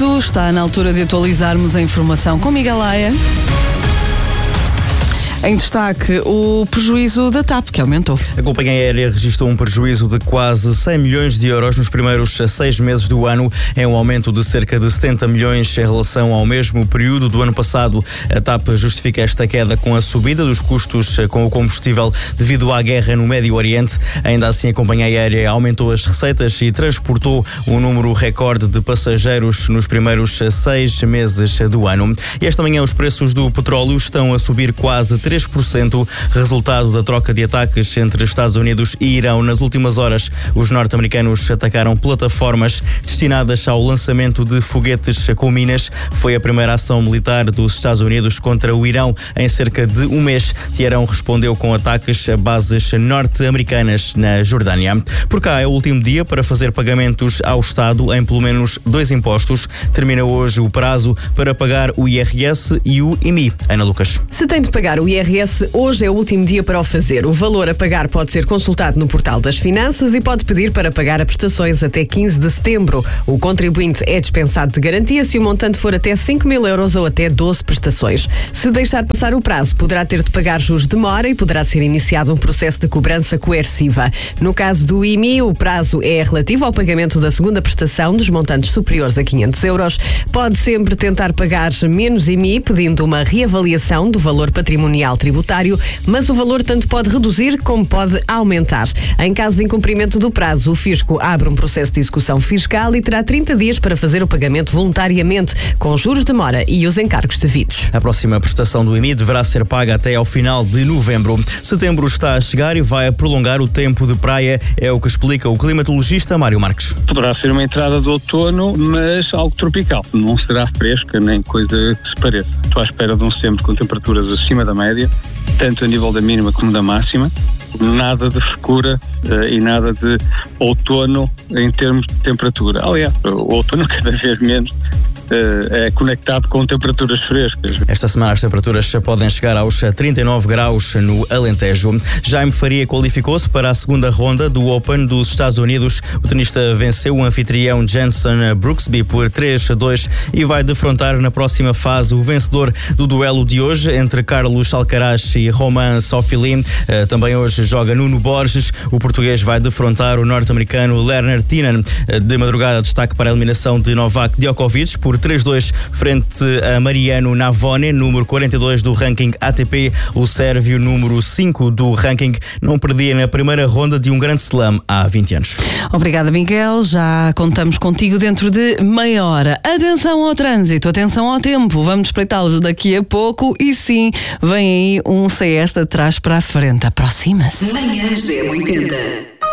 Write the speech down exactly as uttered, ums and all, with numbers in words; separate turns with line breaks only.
oito, está na altura de atualizarmos a informação com Miguel Laia. Em destaque, o prejuízo da TAP, que aumentou.
A companhia aérea registrou um prejuízo de quase cem milhões de euros nos primeiros seis meses do ano. É um aumento de cerca de setenta milhões em relação ao mesmo período do ano passado. A TAP justifica esta queda com a subida dos custos com o combustível devido à guerra no Médio Oriente. Ainda assim, a companhia aérea aumentou as receitas e transportou um número recorde de passageiros nos primeiros seis meses do ano. E esta manhã os preços do petróleo estão a subir quase três por cento, resultado da troca de ataques entre Estados Unidos e Irão. Nas últimas horas, os norte-americanos atacaram plataformas destinadas ao lançamento de foguetes com minas. Foi a primeira ação militar dos Estados Unidos contra o Irão em cerca de um mês. Teherão respondeu com ataques a bases norte-americanas na Jordânia. Por cá é o último dia para fazer pagamentos ao Estado em pelo menos dois impostos. Termina hoje o prazo para pagar o I R S e o I M I. Ana Lucas.
Se tem de pagar o I R S, hoje é o último dia para o fazer. O valor a pagar pode ser consultado no portal das Finanças e pode pedir para pagar a prestações até quinze de setembro. O contribuinte é dispensado de garantia se o montante for até cinco mil euros ou até doze prestações. Se deixar passar o prazo, poderá ter de pagar juros de mora e poderá ser iniciado um processo de cobrança coerciva. No caso do I M I, o prazo é relativo ao pagamento da segunda prestação dos montantes superiores a quinhentos euros. Pode sempre tentar pagar menos I M I, pedindo uma reavaliação do valor patrimonial tributário, mas o valor tanto pode reduzir como pode aumentar. Em caso de incumprimento do prazo, o fisco abre um processo de execução fiscal e terá trinta dias para fazer o pagamento voluntariamente, com juros de mora e os encargos devidos.
A próxima prestação do I M I deverá ser paga até ao final de novembro. Setembro está a chegar e vai prolongar o tempo de praia, é o que explica o climatologista Mário Marques.
Poderá ser uma entrada de outono, mas algo tropical. Não será fresca nem coisa que se pareça. Estou à espera de um setembro com temperaturas acima da média, tanto a nível da mínima como da máxima. Nada de frescura uh, e nada de outono em termos de temperatura. Aliás, o outono cada vez menos uh, é conectado com temperaturas frescas.
Esta semana as temperaturas podem chegar aos trinta e nove graus no Alentejo. Jaime Faria qualificou-se para a segunda ronda do Open dos Estados Unidos. O tenista venceu o anfitrião Jenson Brooksby por três a dois e vai defrontar na próxima fase o vencedor do duelo de hoje entre Carlos Alcaraz e Roman Sofili. Uh, também hoje joga Nuno Borges. O português vai defrontar o norte-americano Lerner Tinan. Uh, de madrugada, destaque para a eliminação de Novak Djokovic por três a dois frente a Mariano Navone, número quarenta e dois do ranking A T P. O sérvio, número cinco do ranking, não perdia na primeira ronda de um grande slam há vinte anos.
Obrigada, Miguel. Já contamos contigo dentro de meia hora. Atenção ao trânsito, atenção ao tempo. Vamos espreitá-lo daqui a pouco e sim, vem aí um C S de trás para a frente. Aproxima-se.
Manhãs da oitenta.